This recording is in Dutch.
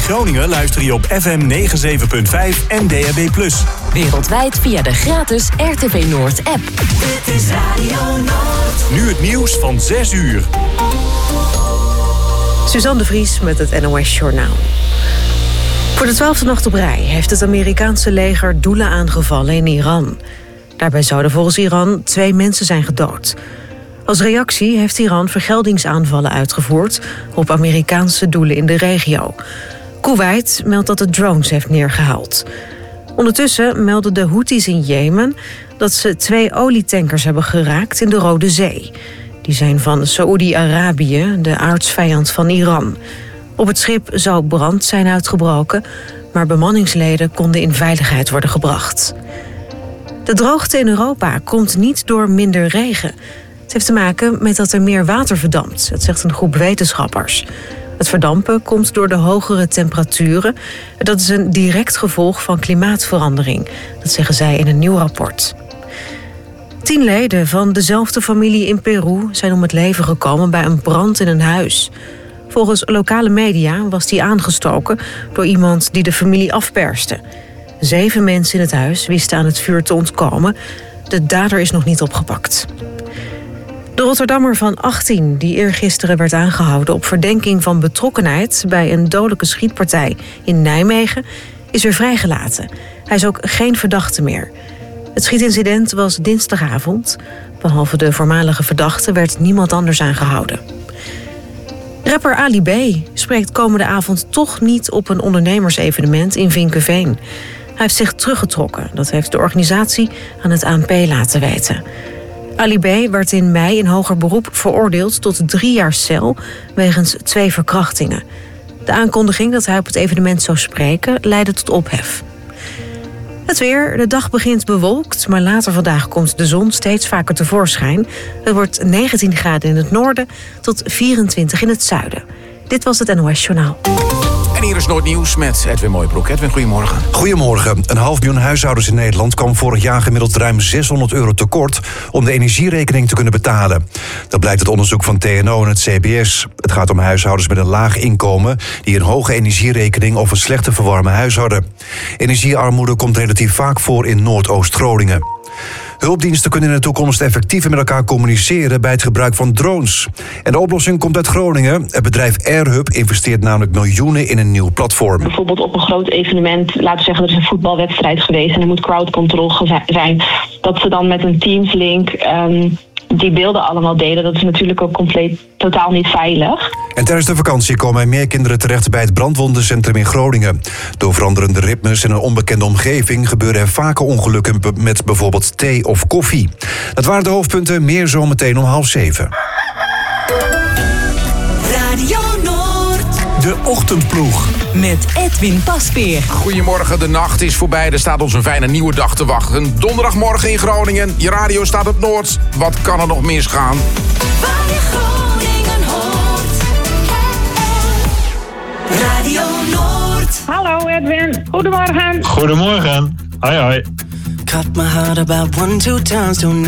Groningen luister je op FM 97.5 en DAB+. Wereldwijd via de gratis RTV Noord app. Dit is Radio Noord. Nu het nieuws van 6 uur. Suzanne de Vries met het NOS Journaal. Voor de 12e nacht op rij heeft het Amerikaanse leger doelen aangevallen in Iran. Daarbij zouden volgens Iran 2 mensen zijn gedood. Als reactie heeft Iran vergeldingsaanvallen uitgevoerd op Amerikaanse doelen in de regio. Kuwait meldt dat het drones heeft neergehaald. Ondertussen melden de Houthis in Jemen dat ze 2 olietankers hebben geraakt in de Rode Zee. Die zijn van Saoedi-Arabië, de aartsvijand van Iran. Op het schip zou brand zijn uitgebroken, maar bemanningsleden konden in veiligheid worden gebracht. De droogte in Europa komt niet door minder regen. Het heeft te maken met dat er meer water verdampt, dat zegt een groep wetenschappers. Het verdampen komt door de hogere temperaturen. Dat is een direct gevolg van klimaatverandering. Dat zeggen zij in een nieuw rapport. 10 leden van dezelfde familie in Peru zijn om het leven gekomen bij een brand in een huis. Volgens lokale media was die aangestoken door iemand die de familie afperste. 7 mensen in het huis wisten aan het vuur te ontkomen. De dader is nog niet opgepakt. De Rotterdammer van 18, die eergisteren werd aangehouden op verdenking van betrokkenheid bij een dodelijke schietpartij in Nijmegen, is weer vrijgelaten. Hij is ook geen verdachte meer. Het schietincident was dinsdagavond. Behalve de voormalige verdachte werd niemand anders aangehouden. Rapper Ali B spreekt komende avond toch niet op een ondernemersevenement in Vinkeveen. Hij heeft zich teruggetrokken. Dat heeft de organisatie aan het ANP laten weten. Ali B werd in mei in hoger beroep veroordeeld tot 3 jaar cel wegens 2 verkrachtingen. De aankondiging dat hij op het evenement zou spreken leidde tot ophef. Het weer. De dag begint bewolkt, maar later vandaag komt de zon steeds vaker tevoorschijn. Het wordt 19 graden in het noorden tot 24 in het zuiden. Dit was het NOS Journaal. En hier is Noordnieuws met Edwin Mooijbroek. Edwin, goedemorgen. Goedemorgen. 500.000 huishoudens in Nederland kwam vorig jaar gemiddeld ruim €600 tekort om de energierekening te kunnen betalen. Dat blijkt uit onderzoek van TNO en het CBS. Het gaat om huishoudens met een laag inkomen die een hoge energierekening of een slecht te verwarmen huis hadden. Energiearmoede komt relatief vaak voor in Noordoost-Groningen. Hulpdiensten kunnen in de toekomst effectiever met elkaar communiceren bij het gebruik van drones. En de oplossing komt uit Groningen. Het bedrijf AirHub investeert namelijk miljoenen in een nieuw platform. Bijvoorbeeld op een groot evenement, laten we zeggen er is een voetbalwedstrijd geweest en er moet crowd control zijn. Dat ze dan met een Teams-link die beelden allemaal delen. Dat is natuurlijk ook totaal niet veilig. En tijdens de vakantie komen meer kinderen terecht bij het brandwondencentrum in Groningen. Door veranderende ritmes in een onbekende omgeving gebeuren er vaker ongelukken met bijvoorbeeld thee of koffie. Dat waren de hoofdpunten, meer zometeen om 6:30. Radio Noord. De Ochtendploeg. Met Edwin Pasveer. Goedemorgen, de nacht is voorbij. Er staat ons een fijne nieuwe dag te wachten. Donderdagmorgen in Groningen. Je radio staat op Noord. Wat kan er nog misgaan? Waar je Groningen hoort. Radio Noord. Hallo Edwin, goedemorgen. Goedemorgen. Hoi hoi. Cut my heart about 1, 2 times, don't